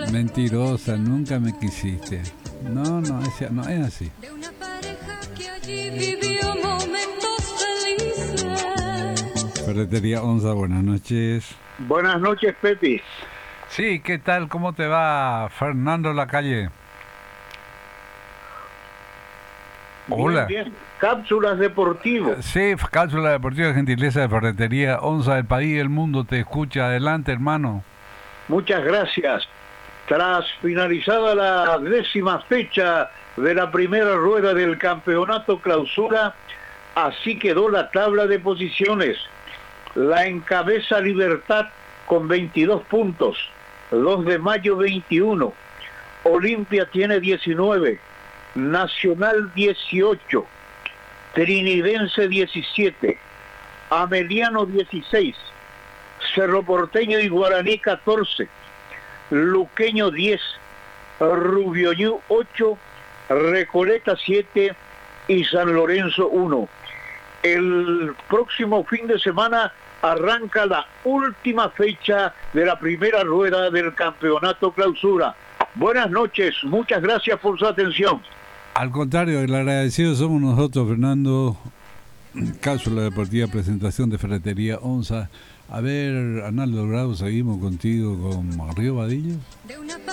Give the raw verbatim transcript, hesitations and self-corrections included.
Mentirosa, nunca me quisiste. No, no, es, no es así. De una pareja que allí vivió momentos felices. Ferretería Onza, buenas noches. Buenas noches, Pepi. Sí, ¿qué tal? ¿Cómo te va, Fernando Lacalle? Hola. Bien, bien. Cápsulas deportivas. Sí, cápsula deportiva, gentileza de Ferretería Onza, el país y el mundo te escucha. Adelante, hermano. Muchas gracias. Tras finalizada la décima fecha de la primera rueda del campeonato clausura, así quedó la tabla de posiciones. La encabeza Libertad con veintidós puntos, dos de mayo veintiuno, Olimpia tiene diecinueve, Nacional dieciocho, Trinidense diecisiete, Ameliano dieciséis, Cerro Porteño y Guaraní catorce, Luqueño diez, Rubioñú ocho, Recoleta siete y San Lorenzo uno. El próximo fin de semana arranca la última fecha de la primera rueda del campeonato clausura. Buenas noches, muchas gracias por su atención. Al contrario, el agradecido somos nosotros, Fernando. Cápsula deportiva, presentación de Ferretería Onza. A ver, Arnaldo Grau, seguimos contigo con Río Vadillo. De una